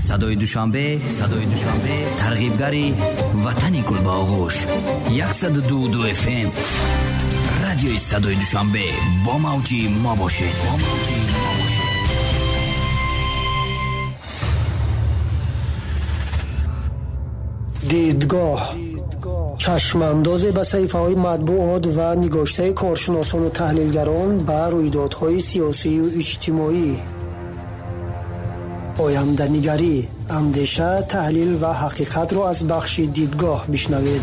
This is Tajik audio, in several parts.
صدای دوشنبه ترغیبگری وطنی گلباغوش 102 FM رادیوی صدای دوشنبه با موجی ما باشید. دیدگاه چشمانداز به صحیفه‌های مطبوعات و نگاشته کارشناسان و تحلیلگران بر رویدادهای سیاسی و اجتماعی. آینده‌نگری، اندیشه، تحلیل و حقیقت را از بخش دیدگاه بشنوید.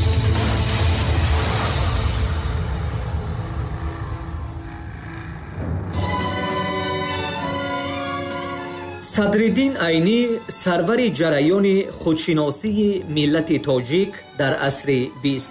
صدرالدین عینی سرور جریان خودشناسی ملت تاجیک در عصر 20.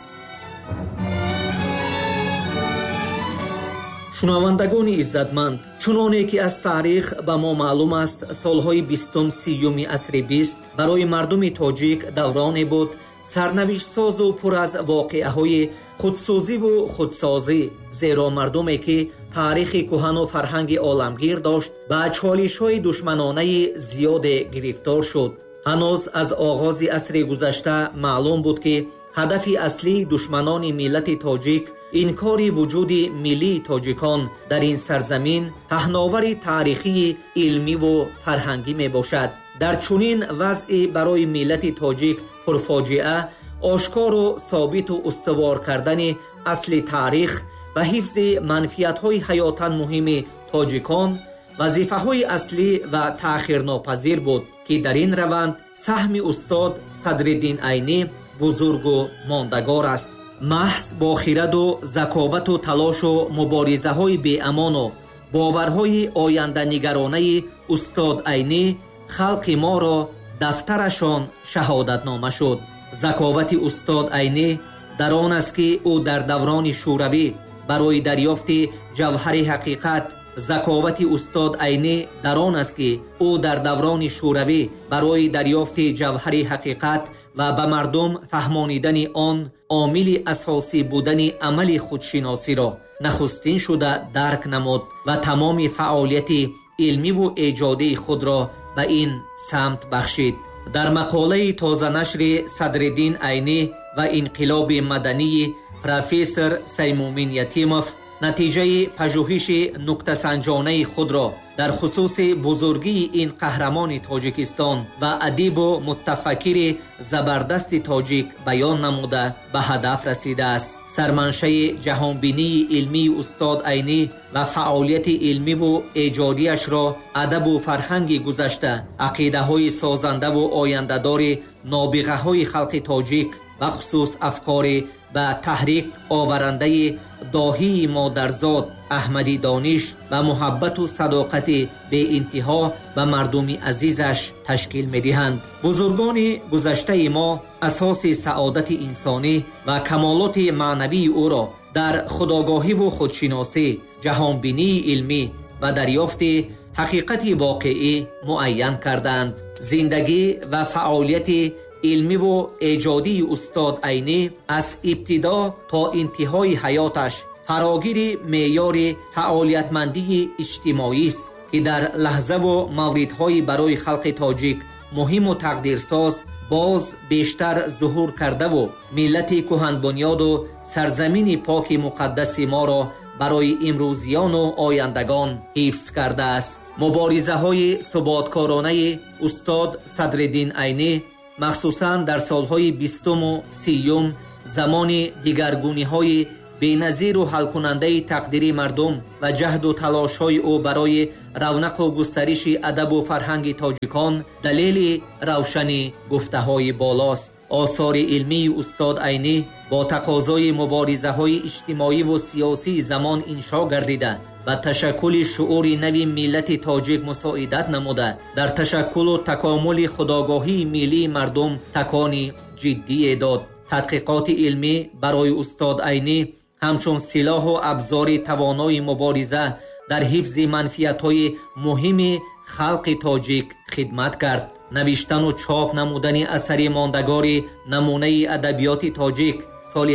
شنوندگان عزتمند، چنانه که از تاریخ به ما معلوم است، سالهای 20-30 عصر 20 برای مردم تاجیک دورانی بود سرنوشت ساز و پر از واقعه های خودسازی و خودسازی، زیرا مردمی که تاریخ کهن و فرهنگ عالمگیر داشت با چالش های دشمنانه زیاد گرفتار شد. هنوز از آغاز عصر گذشته معلوم بود که هدف اصلی دشمنان ملت تاجیک انکار وجود ملی تاجیکان در این سرزمین پهناور تاریخی، علمی و فرهنگی می باشد. در چنین وضعی برای ملت تاجیک پرفاجعه آشکار و ثابت و استوار کردن اصل تاریخ و حفظ منفعت‌های حیاتاً مهم تاجیکان وظیفه‌های اصلی و تأخیرناپذیر بود که در این روند سهم استاد صدرالدین عینی بزرگ و ماندگار است. محض با خرد و ذکاوت و تلاش و مبارزه‌های بی‌امان و باورهای آینده نگرانه استاد عینی خلق ما را دفترشان شهادتنامه شد. ذکاوت استاد عینی در آن است که او در دوران شوروی برای دریافت جوهر حقیقت، ذکاوت استاد عینی در آن است که او در دوران شوروی برای دریافت جوهر حقیقت و به مردم فهمانیدن آن عامل اساسی بودن عمل خودشناسی را نخستین شده درک نمود و تمام فعالیت علمی و ایجادی خود را به این سمت بخشید. در مقاله تازه نشر صدرالدین عینی و انقلاب مدنی پروفسور سیمومین یتیموف نتیجه پژوهش نکته‌سنجانه خود را در خصوص بزرگی این قهرمان تاجیکستان و ادیب و متفکر زبردست تاجیک بیان نموده به هدف رسیده است. سرمنشه جهانبینی علمی استاد عینی و فعالیت علمی و ایجادیش را ادب و فرهنگ گذشته، عقیده‌های سازنده و آینده‌دار نابغه‌های خلق تاجیک و خصوص افکار و تحریک آورنده داهی مادرزاد احمدی دانش و محبت و صداقت به انتها و مردم عزیزش تشکیل می‌دهند. بزرگان گذشته ما اساس سعادت انسانی و کمالات معنوی او را در خودآگاهی و خودشناسی، جهانبینی علمی و دریافت حقیقت واقعی معین کردند. زندگی و فعالیت علمی و ایجادی استاد عینی از ابتدا تا انتهای حیاتش فراگیر معیار فعالیتمندی اجتماعی است که در لحظه و موردهای برای خلق تاجیک مهم و تقدیرساز باز بیشتر ظهور کرده و ملت کهن بنیاد و سرزمین پاک مقدس ما را برای امروزیان و آیندگان حفظ کرده است. مبارزه های ثباتکارانه استاد صدرالدین عینی مخصوصاً در سالهای 20 و 30 زمان دیگرگونی‌های بی‌نظیر و حل کننده تقدیر مردم و جهد و تلاش‌های او برای رونق و گسترش ادب و فرهنگ تاجیکان دلیل روشن گفته‌های بالاست. آثار علمی استاد عینی با تقاضای مبارزه‌های اجتماعی و سیاسی زمان انشا گردیده و تشکل شعور نوی ملت تاجیک مساعدت نموده در تشکل و تکامل خودآگاهی ملی مردم تکانی جدی داد. تحقیقات علمی برای استاد عینی همچون سلاح و ابزار توانای مبارزه در حفظ منفعت‌های مهم خلق تاجیک خدمت کرد. نوشتن و چاپ نمودن اثر ماندگار نمونه ادبیات تاجیک سال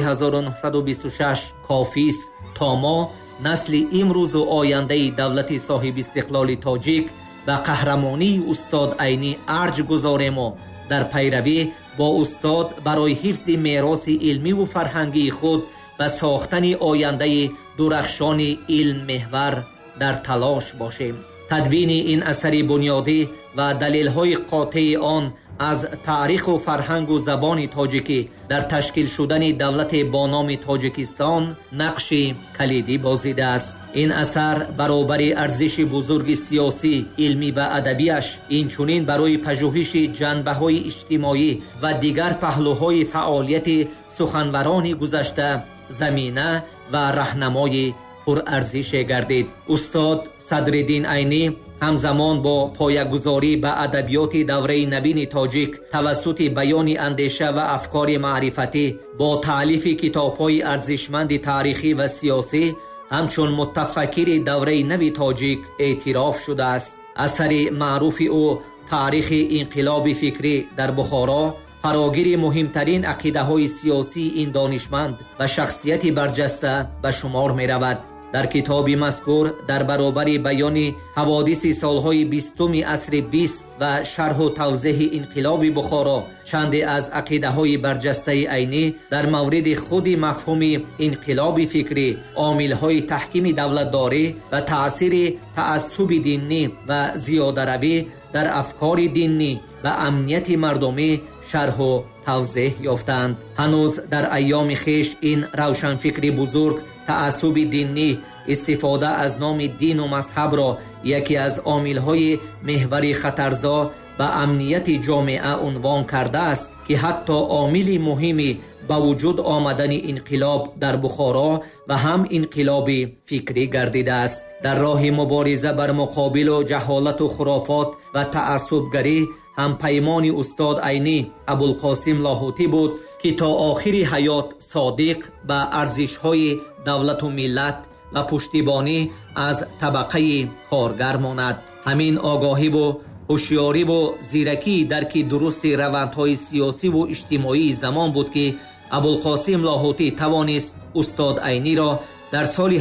1926 کافی است تا ما نسل امروز و آینده دولت صاحب استقلال تاجیک ба қаҳрамонии устод Айнӣ арҷ гузорем ва дар пайравӣ бо устод барои ҳифзи мероси илмиву фарҳангии худ ва сохтани ояндаи дурахшони илммеҳвар дар талош бошем. тадвини ин асари бунёдӣ ва далелҳои қотъии он аз таъриху фарҳангу забони тоҷикӣ дар ташкил шудани давлате бо номи Тоҷикистон нақши калидӣ бозидааст. ин асар баробари арзиши бузурги сиёсӣ, илмӣ ва адабиаш, инчунин барои пажӯҳиши ҷанбаҳои иҷтимоӣ ва дигар паҳлӯҳои фаъолияти суханварони гузашта замина ва раҳнамои пурарзише гардид. устод Садриддин Айнӣ ҳамзамон бо поягузорӣ ба адабиёти давраи навини тоҷик тавассути баёни андеша ва афкори маърифатӣ бо таълифи китобҳои арзишманди таърихӣ ва сиёсӣ ҳамчун мутафаккири давраи нави тоҷик эътироф шудааст. асари маъруфи ӯ таърихи инқилоби фикрӣ дар Бухоро фарогири муҳимтарин ақидаҳои сиёсии ин донишманд ва шахсияти барҷаста ба шумор меравад. дар китоби мазкур дар баробари баёни ҳаводиси солҳои 20-уми асри 20 ва шарҳу тавзеҳи инқилоби Бухоро чанде аз ақидаҳои барҷастаи Айнӣ дар мавриди худи мафҳуми инқилоби фикрӣ, омилҳои таҳкими давлатдорӣ ва таъсири таассуби динӣ ва зиёдаравӣ дар афкори динӣ ва амнияти мардумӣ шарҳу тавзеҳ ёфтанд. ҳанӯз дар айёми хеш ин равшанфикри бузург таассуби динӣ, истифода аз номи дину мазҳабро яке аз омилҳои меҳвари хатарзо ба амнияти ҷомеа унвон кардааст, ки ҳатто омили муҳими ба вуҷуд омадани инқилоб дар Бухоро ва ҳам инқилоби фикрӣ гардидааст. дар роҳи мубориза бар муқобилу ҷаҳолату хурофот ва таассубгарӣ ҳампаймони устод Айнӣ Абулқосим Лоҳутӣ буд, ки то охири ҳаёт содиқ ба арзишҳои давлату миллат ва пуштибонӣ аз табақаи коргар монад. ҳамин огоҳиву ҳушёриву зиракии дарки дурусти равандҳои сиёсиву иҷтимоии замон буд, ки Абулқосим Лоҳутӣ тавонист устод Айниро дар соли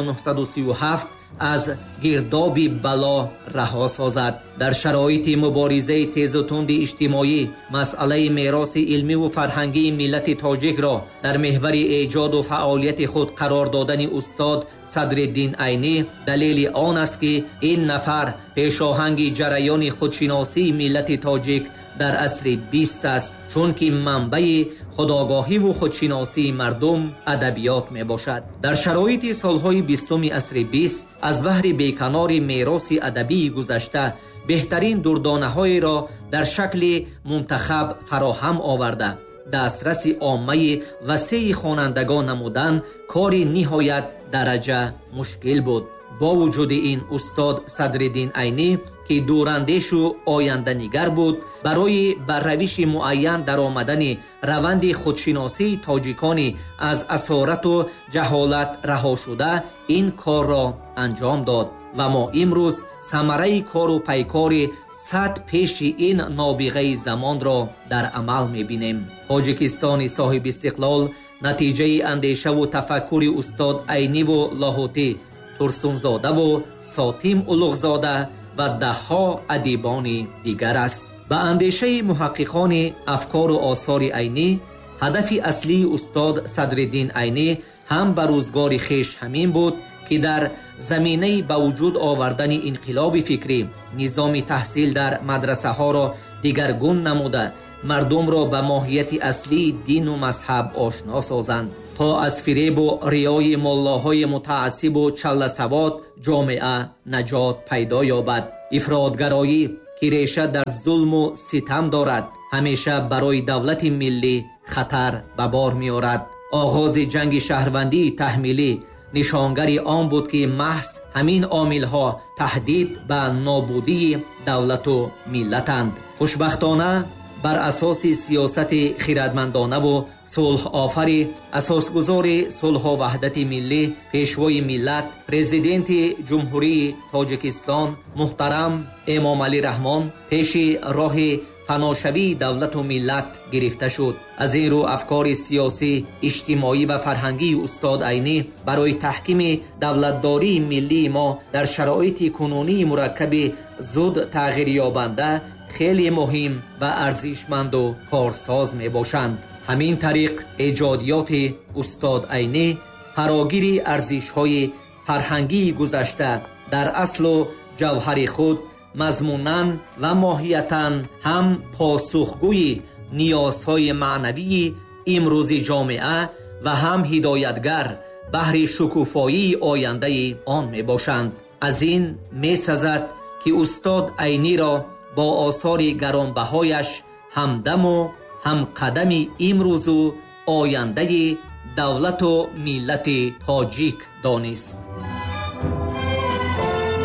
1937 аз гирдоби бало раҳо созад. дар шароити муборизаи тезутунди иҷтимоӣ масъалаи мероси илмиву фарҳангии миллати тоҷикро дар меҳвари эҷоду фаъолияти худ қарор додани устод Садриддин Айнӣ далели он аст, ки ин нафар пешоҳанги ҷараёни худшиносии миллати тоҷик дар асри 20 аст, чунки манбаи худогоҳиву худшиносии мардум адабиёт мебошад. дар шароити солҳои 20-уми асри 20 аз баҳри беканори мероси адабии гузашта беҳтарин дурдонаҳоеро дар шакли мунтахаб фароҳам оварда дастраси оммаи васеи хонандагон намудан кори ниҳоят дараҷа мушкил буд. бо вуҷуди ин устод Садриддин Айнӣ, ки дурандешу оянданигар буд, барои ба равиши муайян даромадани раванди худшиносии тоҷикони аз асорату ҷаҳолат раҳо шуда ин корро анҷом дод ва мо имрӯз самараи кору пайкори сад пеши ин нобиғаи замонро дар амал мебинем. Тоҷикистони соҳиби истиқлол натиҷаи андешаву тафаккури устод Айниву Лоҳутӣ, Турсунзодаву Сотим Улуғзода ва даҳҳо адибони дигар аст. ба андешаи муҳаққиқони афкору осори Айнӣ, ҳадафи аслии устод Садриддин Айнӣ ҳам ба рӯзгори хеш ҳамин буд, ки дар заминаи ба вуҷуд овардани инқилоби фикрӣ низоми таҳсил дар мадрасаҳоро дигаргун намуда мардумро ба моҳияти аслии дину мазҳаб ошно созанд, то аз фиребу риёи моллоҳои мутаассибу чалласавод ҷомеа наҷот пайдо ёбад. ифродгароӣ, ки реша дар зулму ситам дорад, ҳамеша барои давлати миллӣ хатар ба бор меорад. оғози ҷанги шаҳрвандии таҳмилӣ нишонгари он буд, ки маҳз ҳамин омилҳо таҳдид ба нобудии давлату миллатанд. хушбахтона бар асоси сиёсати хиратмандонаву сулҳофари асосгузори сулҳу ваҳдати миллӣ, пешвои миллат, президенти ҷумҳурии Тоҷикистон муҳтарам Эмомалӣ Раҳмон пеши роҳи паношавии давлату миллат гирифта шуд. аз ин рӯ афкори сиёсӣ, иҷтимоӣ ва фарҳангии устод Айнӣ барои таҳкими давлатдории миллии мо дар шароити кунунии мураккаби зуд тағйирёбанда хеле муҳим ва арзишманду корсоз мебошанд. ҳамин тариқ эҷодиёти устод Айнӣ фарогири арзишҳои фарҳангии гузашта дар аслу ҷавҳари худ мазмунан ва моҳиятан ҳам посухгӯи ниёзҳои маънавии имрӯзи ҷомеа ва ҳам ҳидоятгар баҳри шукуфоии ояндаи он мебошанд. аз ин месазад ки устод Айниро бо осори гаронбаҳояш ҳамдаму ҳамқадами имрӯзу ояндаи давлату миллати тоҷик донист.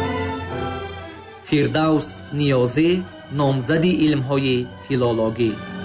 фирдавс ниёзӣ, номзади илмҳои филологӣ.